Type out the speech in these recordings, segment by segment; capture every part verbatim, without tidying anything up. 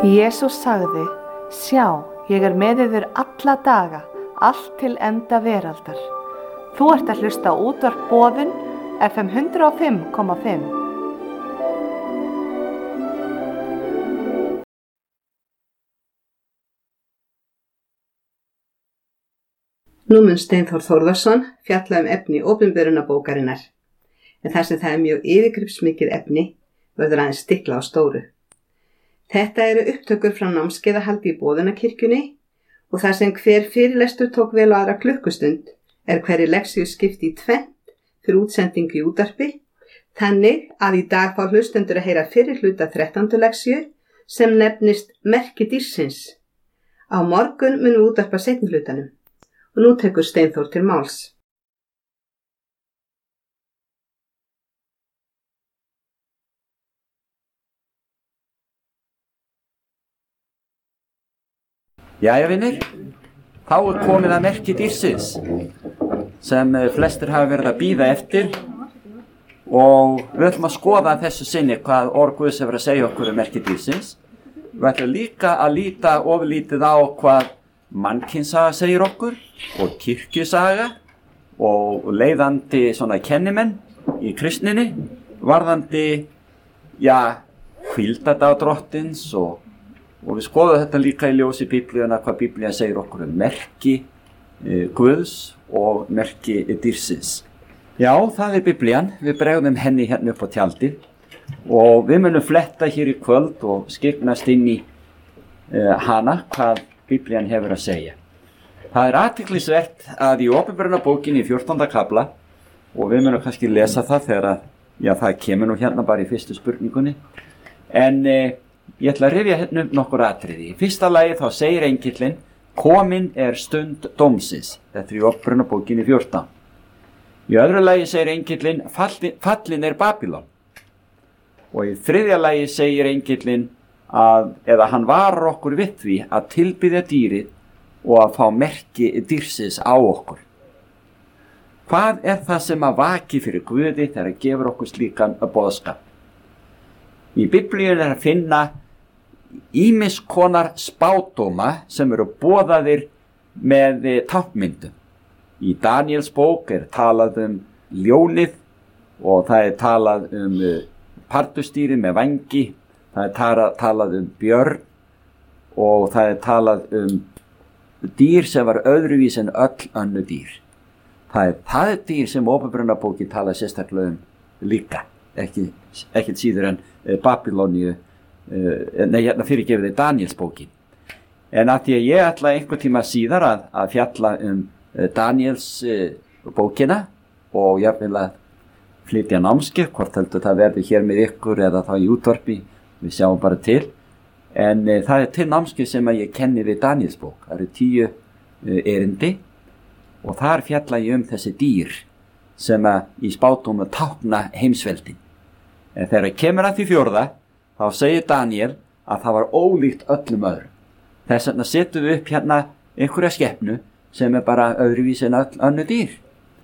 Jesús sagði, sjá, ég er með yður alla daga, allt til enda veraldar. Þú ert að hlusta á útvarp Boðun, F M hundrað og fimm komma fimm. Nú mun Steinþór Þórðarson fjalla um efni opinberunarbókarinnar, en þar sem það er mjög yfirgripsmikið efni verður aðeins stikla á stóru. Þetta eru upptökur frá námskeiðahaldi í Boðunarkirkjunni og þar sem hver fyrirlestur tók vel á aðra klukkustund er hverri leksíu skipt í tvennt fyrir útsendingu í útvarpi, þannig að í dag fá hlustendur að heyra fyrri hluta þrettándu leksíu sem nefnist Merki dýrsins. Á morgun munum við útvarpa seinni hlutanum. Og nú tekur Steinþór til máls. Jæja vinir, þá er komið að merki dýrsins sem flestir hafa verið að bíða eftir og við ætlum að skoða þessu sinni hvað orð Guðs hefur að segja okkur um merki dýrsins. Við ætlum líka að líta ofurlítið á hvað mannkynssaga segir okkur og kirkjusaga og leiðandi svona kennimenn í kristninni varðandi, já, hvíldardag drottins og, og við skoðum þetta líka í ljósi Biblíuna hvað Biblían segir okkur um merki e, Guðs og merki dýrsins. Já, það er Biblían, við bregðum henni hérna upp á tjaldi og við munum fletta hér í kvöld og skyggnast inn í e, hana hvað Biblían hefur að segja. Það er athyglisvert að í opinberunarbókinni í fjórtánda kafla og við munum kannski lesa það þegar að, já, það kemur nú hérna bara í fyrstu spurningunni en eh, ég ætla að rifja hérna upp nokkur atriði. Í fyrsta lagi þá segir engillinn komin er stund dómsins. Þetta er í opinberunarbókinni fjórtán. Í öðru lagi segir engillinn fallin, fallin er Babylon og í þriðja lagi segir engillinn að eða hann varar okkur við því að tilbiðja dýrið og að fá merki dýrsins á okkur. Hvað er það sem að vaki fyrir Guði þegar að gefur okkur slíkan boðskap? Í Biblíunni er að finna ýmis konar spádóma sem eru boðaðir með táknmyndum. Í Daníels bók er talað um ljónið og það er talað um pardustýrið með vangi. Það er talað um björn og það er talað um dýr sem var öðruvís en öll önnur dýr. Það er það dýr sem opinberunarbókin talar sérstaklega um líka, ekki, ekki síður en Babylóníu, nei, hérna fyrirgefið er Daníels bókin. En að því að ég ætla einhver tíma síðar að, að fjalla um Daníels bókina og jafnvel að flytja námskeið, hvort heldur það verði hér með ykkur eða þá í útvarpi. Við sjáum bara til, en e, það er til námskeið sem að ég kenni við Daníels bók. Það eru tíu e, erindi og þar fjalla ég um þessi dýr sem að í spádómum tákna heimsveldin. En þegar kemur að því fjórða, þá segir Daníel að það var ólíkt öllum öðrum. Þess vegna setjum við upp hérna einhverja skepnu sem er bara öðruvísi en öll önnur dýr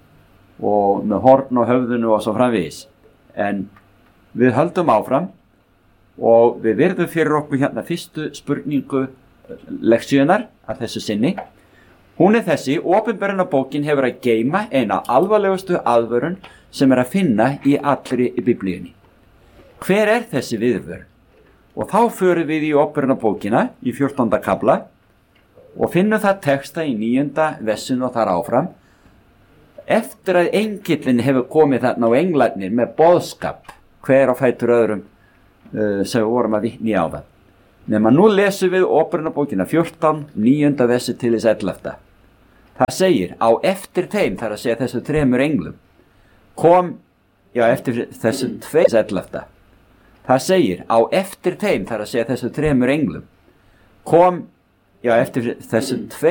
og með horn og höfðunu og svo framvegis. En við höldum áfram og við verðum fyrir okkur hérna fyrstu spurningu leksíunar að þessu sinni. Hún er þessi: opinberunarbókin hefur að geyma eina alvarlegustu aðvörun sem er að finna í allri Biblíunni. Hver er þessi viðvörun? Og þá förum við í opinberunarbókina í fjórtánda kafla og finnum það texta í níunda vessinu og þar áfram. Eftir að engillinn hefur komið þarna á englarnir með boðskap, hver á fætur öðrum sem við vorum að vitna í áðan. Nema nú lesum við opinberunarbókina fjórtán, níunda versi til þess ellefta. Það segir, á eftir þeim, þar að segja þessu þremur englum, kom, já, eftir þessu tveir ellefta. Það segir, á eftir þeim, þar að segja þessu þremur englum, kom, já, eftir þessu tveir